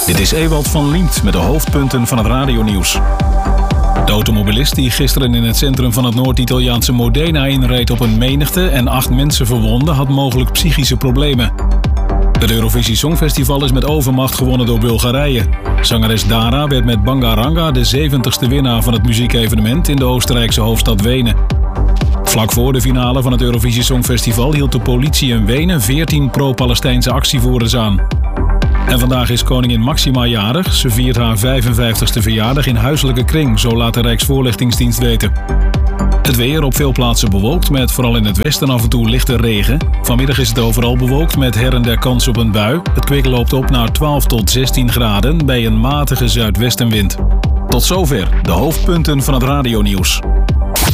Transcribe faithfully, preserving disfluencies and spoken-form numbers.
Dit is Ewald van Liemt met de hoofdpunten van het radionieuws. De automobilist die gisteren in het centrum van het Noord-Italiaanse Modena inreed op een menigte en acht mensen verwondde, had mogelijk psychische problemen. Het Eurovisie Songfestival is met overmacht gewonnen door Bulgarije. Zangeres Dara werd met Bangaranga de zeventigste winnaar van het muziekevenement in de Oostenrijkse hoofdstad Wenen. Vlak voor de finale van het Eurovisie Songfestival hield de politie in Wenen veertien pro-Palestijnse actievoerders aan. En vandaag is koningin Máxima jarig. Ze viert haar vijfenvijftigste verjaardag in huiselijke kring, zo laat de Rijksvoorlichtingsdienst weten. Het weer op veel plaatsen bewolkt met vooral in het westen af en toe lichte regen. Vanmiddag is het overal bewolkt met her en der kans op een bui. Het kwik loopt op naar twaalf tot zestien graden bij een matige zuidwestenwind. Tot zover de hoofdpunten van het radionieuws.